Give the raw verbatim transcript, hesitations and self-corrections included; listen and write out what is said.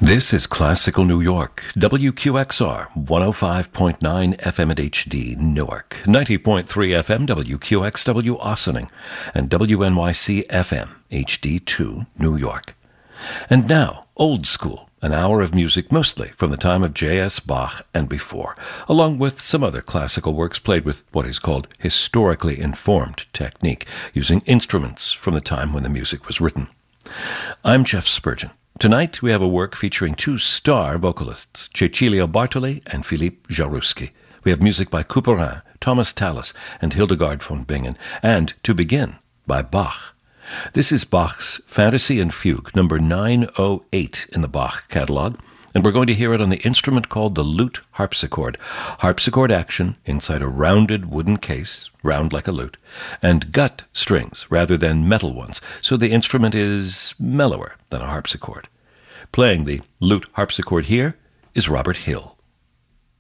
This is Classical New York, W Q X R, one oh five point nine F M at H D, Newark, ninety point three F M, W Q X W, Ossining, and W N Y C F M, H D two, New York. And now, Old School, an hour of music mostly from the time of J S. Bach and before, along with some other classical works played with what is called historically informed technique, using instruments from the time when the music was written. I'm Jeff Spurgeon. Tonight, we have a work featuring two star vocalists, Cecilia Bartoli and Philippe Jarouski. We have music by Couperin, Thomas Tallis, and Hildegard von Bingen, and, to begin, by Bach. This is Bach's Fantasy and Fugue, number nine oh eight in the Bach catalog, and we're going to hear it on the instrument called the lute harpsichord. Harpsichord action inside a rounded wooden case, round like a lute, and gut strings rather than metal ones, so the instrument is mellower than a harpsichord. Playing the lute harpsichord here is Robert Hill.